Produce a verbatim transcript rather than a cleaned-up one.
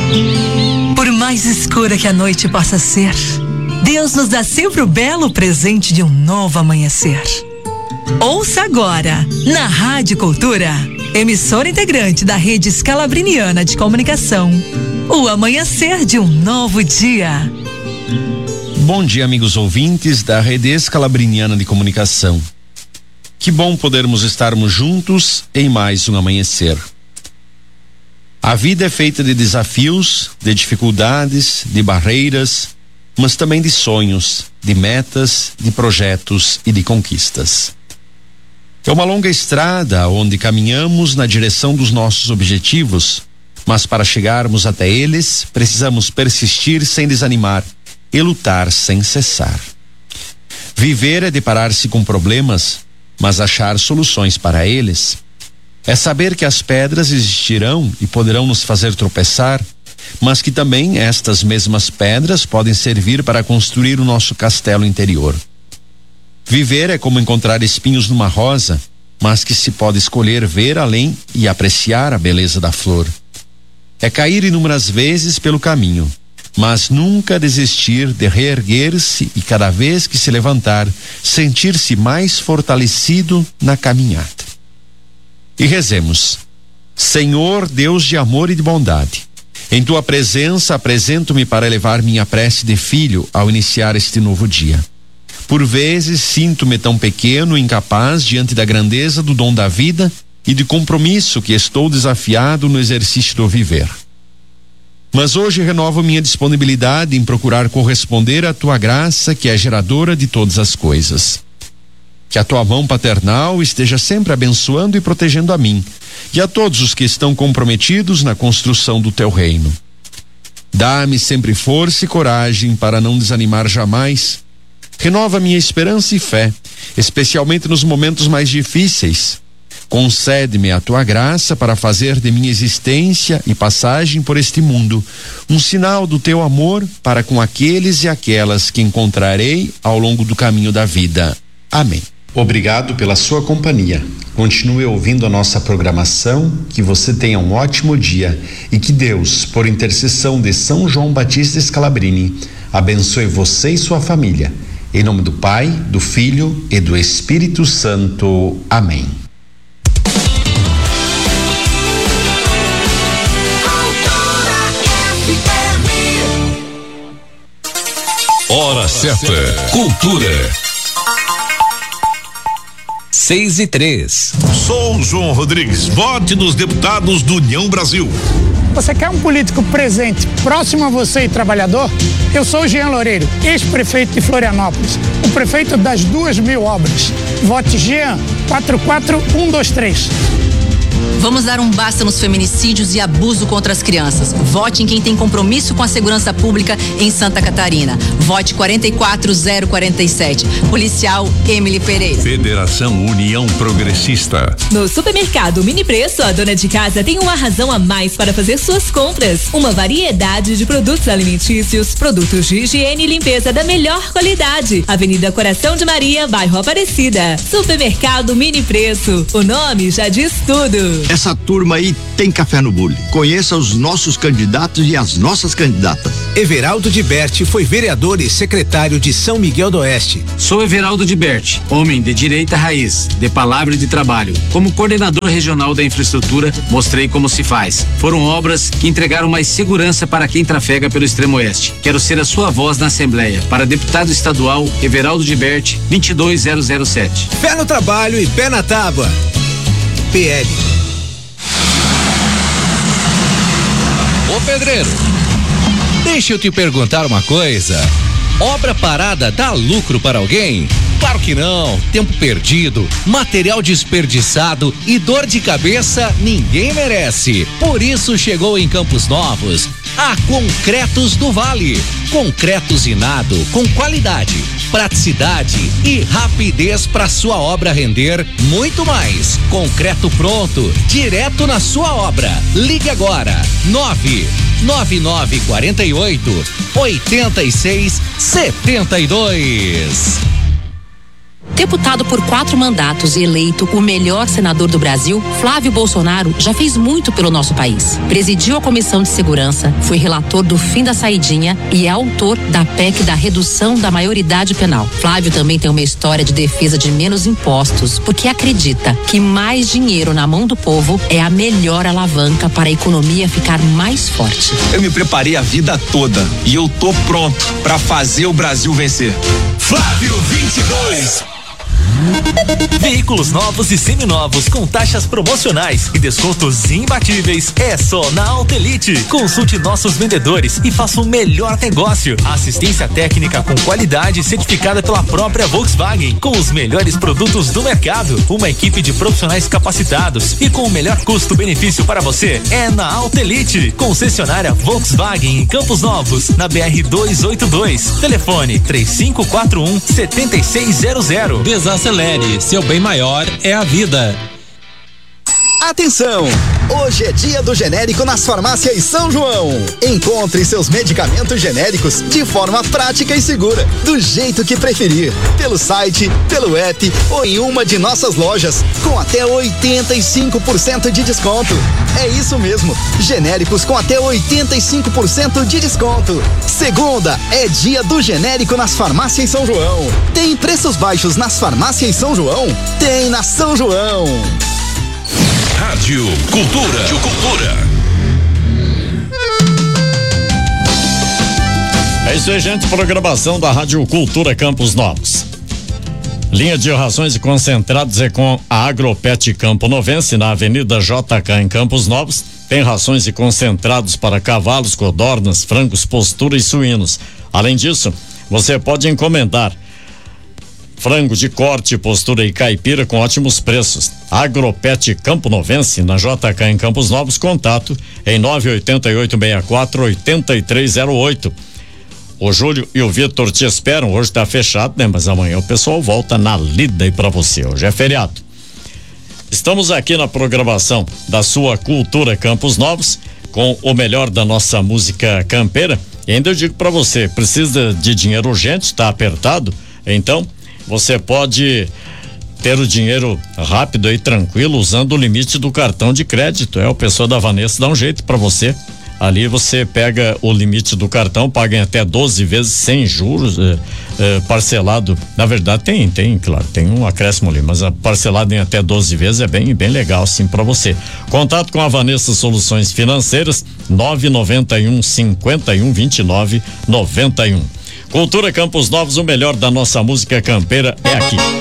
Por mais escura que a noite possa ser, Deus nos dá sempre o belo presente de um novo amanhecer. Ouça agora, na Rádio Cultura, emissora integrante da Rede Scalabriniana de Comunicação, o amanhecer de um novo dia. Bom dia, amigos ouvintes da Rede Scalabriniana de Comunicação. Que bom podermos estarmos juntos em mais um amanhecer. A vida é feita de desafios, de dificuldades, de barreiras, mas também de sonhos, de metas, de projetos e de conquistas. É uma longa estrada onde caminhamos na direção dos nossos objetivos, mas para chegarmos até eles, precisamos persistir sem desanimar e lutar sem cessar. Viver é deparar-se com problemas, mas achar soluções para eles. É saber que as pedras existirão e poderão nos fazer tropeçar, mas que também estas mesmas pedras podem servir para construir o nosso castelo interior. Viver é como encontrar espinhos numa rosa, mas que se pode escolher ver além e apreciar a beleza da flor. É cair inúmeras vezes pelo caminho, mas nunca desistir de reerguer-se e cada vez que se levantar, sentir-se mais fortalecido na caminhada. E rezemos: Senhor Deus de amor e de bondade, em tua presença apresento-me para elevar minha prece de filho ao iniciar este novo dia. Por vezes sinto-me tão pequeno e incapaz diante da grandeza do dom da vida e de compromisso que estou desafiado no exercício do viver. Mas hoje renovo minha disponibilidade em procurar corresponder à tua graça, que é geradora de todas as coisas. Que a tua mão paternal esteja sempre abençoando e protegendo a mim e a todos os que estão comprometidos na construção do teu reino. Dá-me sempre força e coragem para não desanimar jamais. Renova minha esperança e fé, especialmente nos momentos mais difíceis. Concede-me a tua graça para fazer de minha existência e passagem por este mundo um sinal do teu amor para com aqueles e aquelas que encontrarei ao longo do caminho da vida. Amém. Obrigado pela sua companhia. Continue ouvindo a nossa programação, que você tenha um ótimo dia e que Deus, por intercessão de São João Batista Scalabrini, abençoe você e sua família. Em nome do Pai, do Filho e do Espírito Santo. Amém. Hora certa. Cultura. Seis e três. Sou João Rodrigues. Vote nos deputados do União Brasil. Você quer um político presente, próximo a você e trabalhador? Eu sou o Jean Loureiro, ex-prefeito de Florianópolis, o prefeito das duas mil obras. Vote Jean quatro quatro um dois três. Vamos dar um basta nos feminicídios e abuso contra as crianças. Vote em quem tem compromisso com a segurança pública em Santa Catarina. Vote quatro quatro zero quatro sete. Policial Emily Pereira. Federação União Progressista. No supermercado Mini Preço, a dona de casa tem uma razão a mais para fazer suas compras. Uma variedade de produtos alimentícios, produtos de higiene e limpeza da melhor qualidade. Avenida Coração de Maria, bairro Aparecida. Supermercado Mini Preço. O nome já diz tudo. Essa turma aí tem café no bule. Conheça os nossos candidatos e as nossas candidatas. Everaldo de Berti foi vereador e secretário de São Miguel do Oeste. Sou Everaldo de Berti, homem de direita raiz, de palavra e de trabalho. Como coordenador regional da infraestrutura, mostrei como se faz. Foram obras que entregaram mais segurança para quem trafega pelo extremo oeste. Quero ser a sua voz na Assembleia. Para deputado estadual, Everaldo de Berti, vinte e dois mil e sete. Pé no trabalho e pé na tábua. P L. Ô pedreiro, deixa eu te perguntar uma coisa. Obra parada dá lucro para alguém? Claro que não. Tempo perdido, material desperdiçado e dor de cabeça ninguém merece. Por isso chegou em Campos Novos a Concretos do Vale. Concreto usinado com qualidade, praticidade e rapidez para sua obra render muito mais. Concreto pronto, direto na sua obra. Ligue agora, nove nove nove quatro oito oito seis sete dois. Deputado por quatro mandatos e eleito o melhor senador do Brasil, Flávio Bolsonaro já fez muito pelo nosso país. Presidiu a Comissão de Segurança, foi relator do fim da saidinha e é autor da P E C da redução da maioridade penal. Flávio também tem uma história de defesa de menos impostos, porque acredita que mais dinheiro na mão do povo é a melhor alavanca para a economia ficar mais forte. Eu me preparei a vida toda e eu tô pronto para fazer o Brasil vencer. Flávio vinte e dois. Veículos novos e seminovos com taxas promocionais e descontos imbatíveis é só na Autelite. Consulte nossos vendedores e faça o melhor negócio. Assistência técnica com qualidade certificada pela própria Volkswagen, com os melhores produtos do mercado, uma equipe de profissionais capacitados e com o melhor custo-benefício para você é na Autelite. Concessionária Volkswagen em Campos Novos, na B R duzentos e oitenta e dois. Telefone três cinco quatro um, sete seis zero zero. Desacelere, seu bem maior é a vida. Atenção! Hoje é dia do genérico nas farmácias São João. Encontre seus medicamentos genéricos de forma prática e segura, do jeito que preferir, pelo site, pelo app ou em uma de nossas lojas, com até oitenta e cinco por cento de desconto. É isso mesmo, genéricos com até oitenta e cinco por cento de desconto. Segunda é dia do genérico nas farmácias São João. Tem preços baixos nas farmácias São João? Tem na São João. Rádio Cultura. Rádio Cultura. É isso aí, gente. Programação da Rádio Cultura Campos Novos. Linha de rações e concentrados é com a Agropet Campo Novense, na Avenida J K, em Campos Novos. Tem rações e concentrados para cavalos, codornas, frangos, postura e suínos. Além disso, você pode encomendar frango de corte, postura e caipira com ótimos preços. Agropet Campo Novense, na J K em Campos Novos, contato em nove oito oito, seis quatro, oito três zero oito. O Júlio e o Vitor te esperam. Hoje tá fechado, né? Mas amanhã o pessoal volta na lida aí pra você. Hoje é feriado. Estamos aqui na programação da sua Cultura Campos Novos, com o melhor da nossa música campeira. E ainda eu digo pra você, precisa de dinheiro urgente, tá apertado? Então, você pode ter o dinheiro rápido e tranquilo usando o limite do cartão de crédito. É, o pessoal da Vanessa dá um jeito para você. Ali você pega o limite do cartão, paga em até doze vezes sem juros, eh, eh, parcelado. Na verdade tem, tem, claro, tem um acréscimo ali, mas a parcelado em até doze vezes é bem, bem legal sim para você. Contato com a Vanessa Soluções Financeiras, nove nove um, cinquenta e um, vinte e nove, noventa e um. Cultura Campos Novos, o melhor da nossa música campeira é aqui.